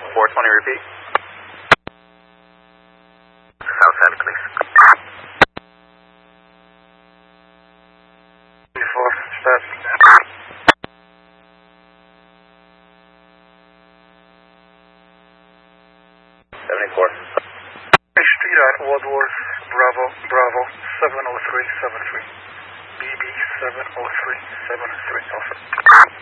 420, repeat. South end, please. Before, start. 74. Street at Woodworth, Bravo, 70373. BB 70373, over.